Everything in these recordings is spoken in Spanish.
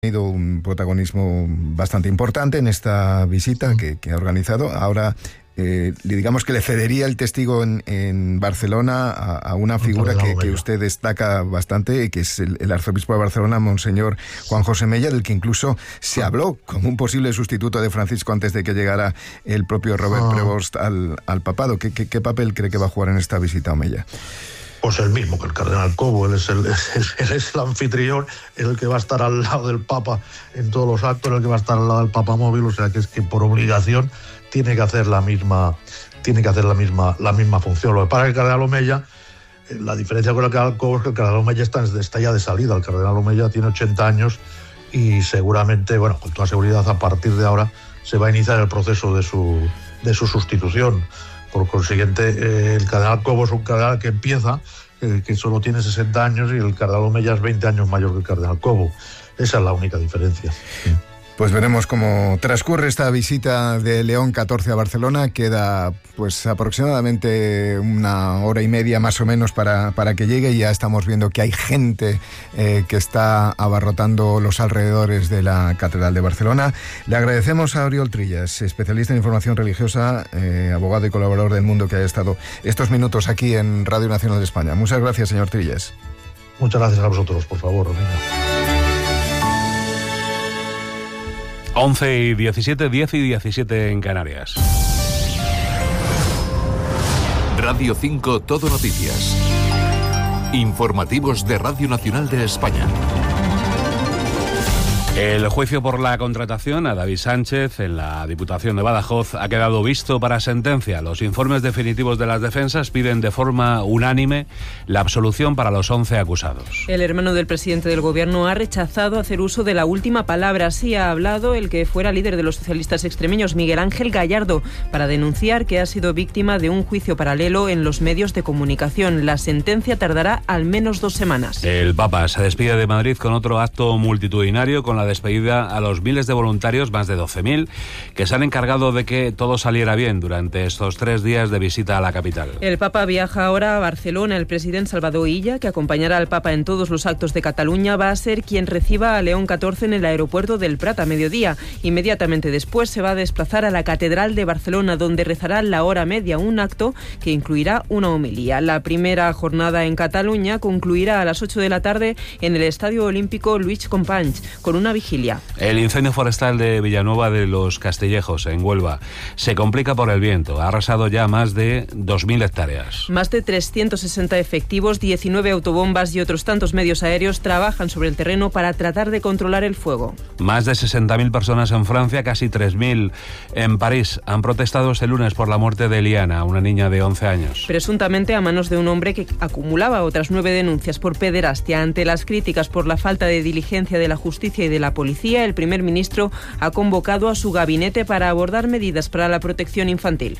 tenido un protagonismo bastante importante en esta visita que ha organizado. Ahora, digamos que le cedería el testigo en Barcelona a una figura que usted destaca bastante, que es el arzobispo de Barcelona, Monseñor Juan José Mella, del que incluso se habló como un posible sustituto de Francisco antes de que llegara el propio Robert Prevost al papado. ¿Qué papel cree que va a jugar en esta visita Mella? Pues el mismo que el cardenal Cobo. Él es el anfitrión, el que va a estar al lado del Papa en todos los actos, el que va a estar al lado del Papa móvil, o sea que es que por obligación tiene que hacer la misma función. Lo que pasa es que el cardenal Omeya, la diferencia con el cardenal Cobo es que el cardenal Omeya está ya de salida. El cardenal Omeya tiene 80 años y seguramente, bueno, con toda seguridad a partir de ahora se va a iniciar el proceso de su sustitución. Por consiguiente, el cardenal Cobo es un cardenal que empieza, que solo tiene 60 años, y el cardenal Omeya es 20 años mayor que el cardenal Cobo. Esa es la única diferencia. Pues veremos cómo transcurre esta visita de León XIV a Barcelona. Queda pues aproximadamente una hora y media más o menos para que llegue. Ya estamos viendo que hay gente que está abarrotando los alrededores de la Catedral de Barcelona. Le agradecemos a Oriol Trillas, especialista en información religiosa, abogado y colaborador del Mundo, que haya estado estos minutos aquí en Radio Nacional de España. Muchas gracias, señor Trillas. Muchas gracias a vosotros, por favor. Venga. 11:17, 10:17 en Canarias. Radio 5 Todo Noticias. Informativos de Radio Nacional de España. El juicio por la contratación a David Sánchez en la Diputación de Badajoz ha quedado visto para sentencia. Los informes definitivos de las defensas piden de forma unánime la absolución para los 11 acusados. El hermano del presidente del Gobierno ha rechazado hacer uso de la última palabra. Así ha hablado el que fuera líder de los socialistas extremeños, Miguel Ángel Gallardo, para denunciar que ha sido víctima de un juicio paralelo en los medios de comunicación. La sentencia tardará al menos 2 semanas. El Papa se despide de Madrid con otro acto multitudinario, con la despedida a los miles de voluntarios, más de 12.000, que se han encargado de que todo saliera bien durante estos 3 días de visita a la capital. El Papa viaja ahora a Barcelona. El presidente Salvador Illa, que acompañará al Papa en todos los actos de Cataluña, va a ser quien reciba a León XIV en el aeropuerto del Prat a mediodía. Inmediatamente después se va a desplazar a la Catedral de Barcelona, donde rezará la hora media, un acto que incluirá una homilía. La primera jornada en Cataluña concluirá a las 8 de la tarde en el Estadio Olímpico Lluís Companys, con una vigilia. El incendio forestal de Villanueva de los Castillejos, en Huelva, se complica por el viento. Ha arrasado ya más de 2.000 hectáreas. Más de 360 efectivos, 19 autobombas y otros tantos medios aéreos trabajan sobre el terreno para tratar de controlar el fuego. Más de 60.000 personas en Francia, casi 3.000 en París, han protestado este lunes por la muerte de Eliana, una niña de 11 años. Presuntamente a manos de un hombre que acumulaba otras 9 denuncias por pederastia. Ante las críticas por la falta de diligencia de la justicia y de la policía, el primer ministro ha convocado a su gabinete para abordar medidas para la protección infantil.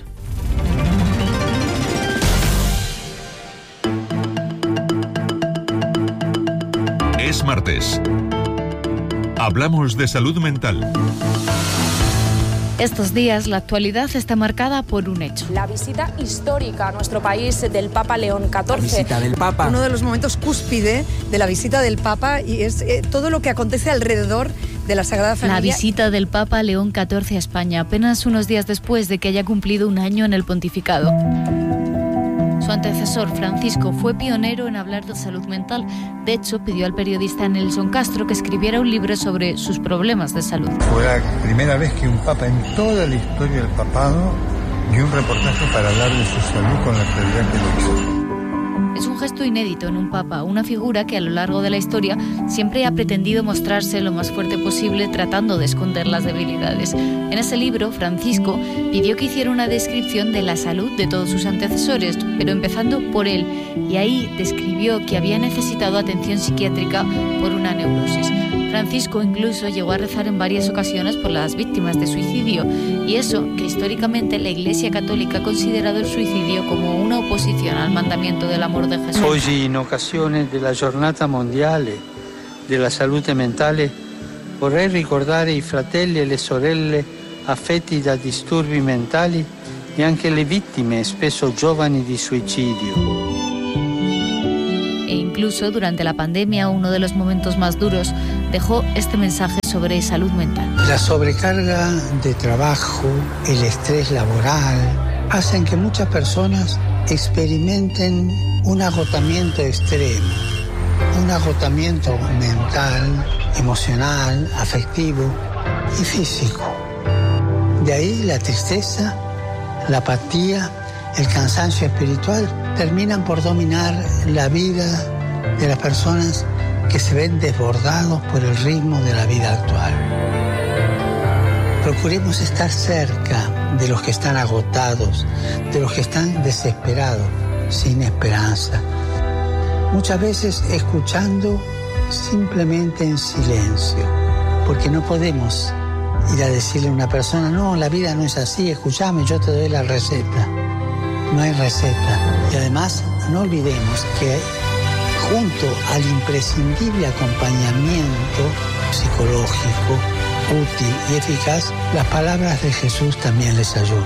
Es martes. Hablamos de salud mental. Estos días la actualidad está marcada por un hecho. La visita histórica a nuestro país del Papa León XIV. La visita del Papa. Uno de los momentos cúspide de la visita del Papa, y es todo lo que acontece alrededor de la Sagrada Familia. La visita del Papa León XIV a España, apenas unos días después de que haya cumplido un año en el pontificado. Su antecesor, Francisco, fue pionero en hablar de salud mental. De hecho, pidió al periodista Nelson Castro que escribiera un libro sobre sus problemas de salud. Fue la primera vez que un papa en toda la historia del papado dio un reportaje para hablar de su salud con la claridad que lo hizo. Es un gesto inédito en un papa, una figura que a lo largo de la historia siempre ha pretendido mostrarse lo más fuerte posible, tratando de esconder las debilidades. En ese libro, Francisco pidió que hiciera una descripción de la salud de todos sus antecesores, pero empezando por él, y ahí describió que había necesitado atención psiquiátrica por una neurosis. Francisco incluso llegó a rezar en varias ocasiones por las víctimas de suicidio, y eso que históricamente la Iglesia Católica ha considerado el suicidio como una oposición al mandamiento del amor de Jesús. Oggi, in occasione della giornata mondiale della salute mentale, vorrei ricordare i fratelli e le sorelle affetti da disturbi mentali e anche le vittime, spesso giovani, di suicidio. Incluso durante la pandemia, uno de los momentos más duros, dejó este mensaje sobre salud mental. La sobrecarga de trabajo, el estrés laboral, hacen que muchas personas experimenten un agotamiento extremo, un agotamiento mental, emocional, afectivo y físico. De ahí la tristeza, la apatía, el cansancio espiritual terminan por dominar la vida de las personas que se ven desbordados por el ritmo de la vida actual. Procuremos estar cerca de los que están agotados, de los que están desesperados, sin esperanza. Muchas veces escuchando simplemente en silencio, porque no podemos ir a decirle a una persona, no, la vida no es así, escúchame, yo te doy la receta. No hay receta. Y además, no olvidemos que junto al imprescindible acompañamiento psicológico, útil y eficaz, las palabras de Jesús también les ayudan.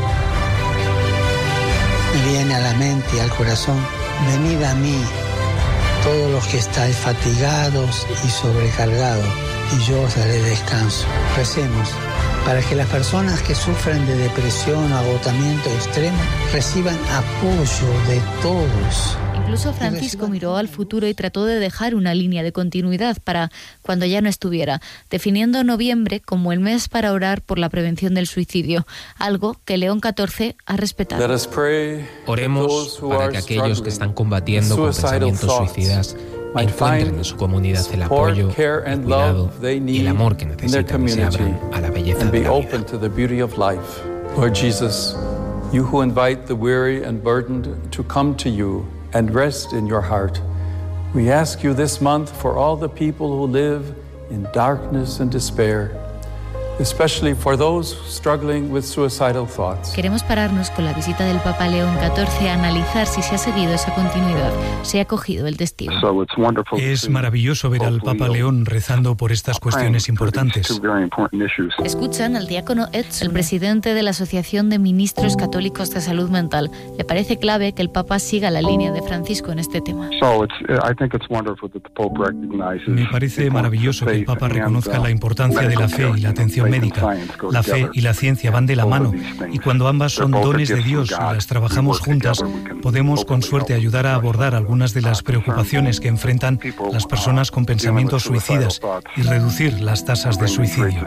Me viene a la mente y al corazón, venid a mí, todos los que estáis fatigados y sobrecargados, y yo os daré descanso. Recemos para que las personas que sufren de depresión o agotamiento extremo reciban apoyo de todos. Incluso Francisco miró al futuro y trató de dejar una línea de continuidad para cuando ya no estuviera, definiendo noviembre como el mes para orar por la prevención del suicidio, algo que León XIV ha respetado. Oremos para que aquellos que están combatiendo con pensamientos suicidas encuentren en su comunidad el apoyo, el cuidado y el amor que necesitan y se abran a la belleza de la vida. Lord Jesus, you who invite the weary and burdened to come to you and rest in your heart, we ask you this month for all the people who live in darkness and despair, especially for those struggling with suicidal thoughts. Queremos pararnos con la visita del Papa León XIV a analizar si se ha seguido esa continuidad, se ha cogido el testigo. Es maravilloso ver al Papa León rezando por estas cuestiones importantes. Escuchan al diácono Edson, el presidente de la Asociación de Ministros Católicos de Salud Mental. Le parece clave que el Papa siga la línea de Francisco en este tema. Me parece maravilloso que el Papa reconozca la importancia de la fe y la atención médica. La fe y la ciencia van de la mano y cuando ambas son dones de Dios y las trabajamos juntas, podemos con suerte ayudar a abordar algunas de las preocupaciones que enfrentan las personas con pensamientos suicidas y reducir las tasas de suicidio.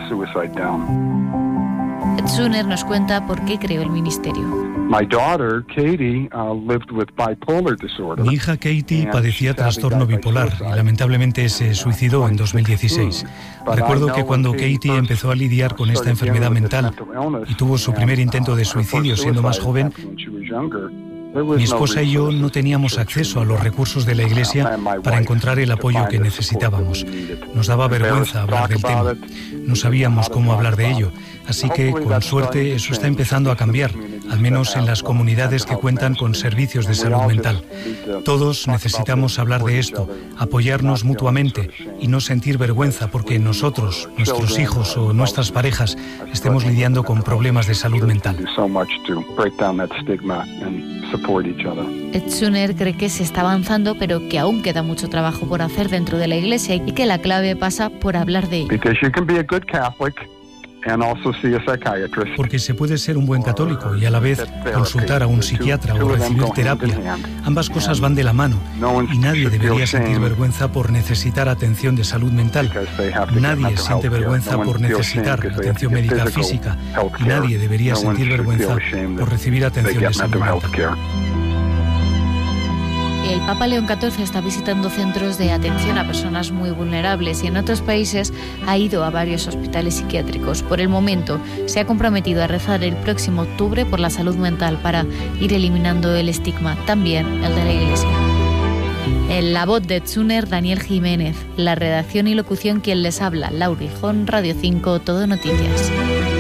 Edsuner nos cuenta por qué creó el ministerio. Mi hija Katie padecía trastorno bipolar y lamentablemente se suicidó en 2016. Recuerdo que cuando Katie empezó a lidiar con esta enfermedad mental y tuvo su primer intento de suicidio siendo más joven, mi esposa y yo no teníamos acceso a los recursos de la Iglesia para encontrar el apoyo que necesitábamos. Nos daba vergüenza hablar del tema. No sabíamos cómo hablar de ello. Así que, con suerte, eso está empezando a cambiar, al menos en las comunidades que cuentan con servicios de salud mental. Todos necesitamos hablar de esto, apoyarnos mutuamente y no sentir vergüenza porque nosotros, nuestros hijos o nuestras parejas estemos lidiando con problemas de salud mental. Edsuner cree que se está avanzando, pero que aún queda mucho trabajo por hacer dentro de la Iglesia y que la clave pasa por hablar de ello. Porque se puede ser un buen católico y a la vez consultar a un psiquiatra o recibir terapia. Ambas cosas van de la mano y nadie debería sentir vergüenza por necesitar atención de salud mental. Nadie siente vergüenza por necesitar atención médica física y nadie debería sentir vergüenza por recibir atención de salud mental. El Papa León XIV está visitando centros de atención a personas muy vulnerables y en otros países ha ido a varios hospitales psiquiátricos. Por el momento se ha comprometido a rezar el próximo octubre por la salud mental para ir eliminando el estigma, también el de la Iglesia. En la voz de Edsuner, Daniel Jiménez. La redacción y locución quien les habla, Laura Hijón, Radio 5, Todo Noticias.